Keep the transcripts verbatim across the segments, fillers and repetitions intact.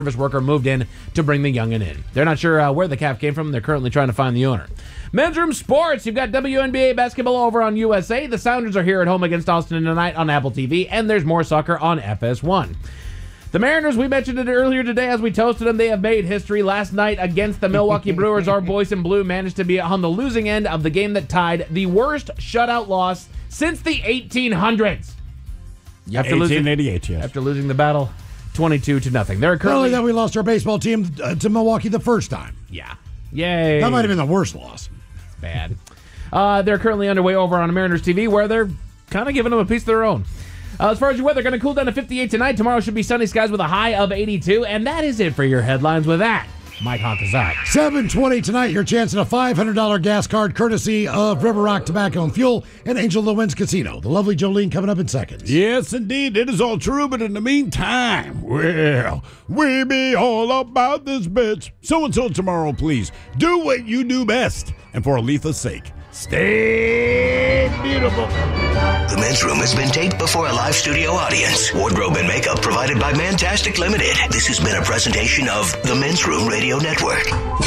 service worker moved in to bring the youngin' in. They're not sure uh, where the calf came from. They're currently trying to find the owner. Men's Room Sports. You've got W N B A basketball over on U S A. The Sounders are here at home against Austin tonight on Apple T V, and there's more soccer on F S one. The Mariners, we mentioned it earlier today as we toasted them. They have made history last night against the Milwaukee Brewers. Our boys in blue managed to be on the losing end of the game that tied the worst shutout loss since the eighteen hundreds. After eighteen eighty-eight, losing, yes. After losing the battle twenty-two to nothing. They're currently... Early that we lost our baseball team uh, to Milwaukee the first time. Yeah. Yay. That might have been the worst loss. It's bad. Uh, they're currently underway over on Mariners T V where they're kind of giving them a piece of their own. Uh, as far as your weather, going to cool down to fifty-eight tonight. Tomorrow should be sunny skies with a high of eighty-two. And that is it for your headlines with that. Mike Honkazai. seven twenty tonight, your chance at a five hundred dollars gas card courtesy of River Rock Tobacco and Fuel and Angel of the Winds Casino. The lovely Jolene coming up in seconds. Yes, indeed. It is all true, but in the meantime, well, we be all about this bitch. So until tomorrow, please, do what you do best. And for Aletha's sake, stay beautiful. The Men's Room has been taped before a live studio audience. Wardrobe and makeup provided by Mantastic Limited. This has been a presentation of the Men's Room Radio Network.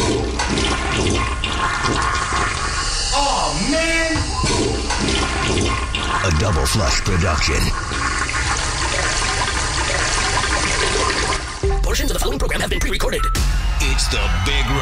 Oh, man! A Double Flush production. Portions of the following program have been pre-recorded. It's the Big